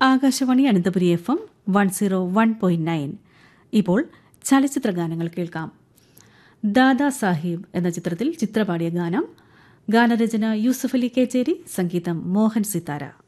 Akashvani Ananthapuri FM 101.9. ഇപ്പോൾ ചലച്ചിത്ര ഗാനങ്ങൾ കേൾക്കാം. ദാദാ സാഹിബ് എന്ന ചിത്രത്തിൽ ചിത്രപാടിയ ഗാനം. ഗാനരചന യൂസഫ് അലി കേച്ചേരി, സംഗീതം മോഹൻ സിത്താര.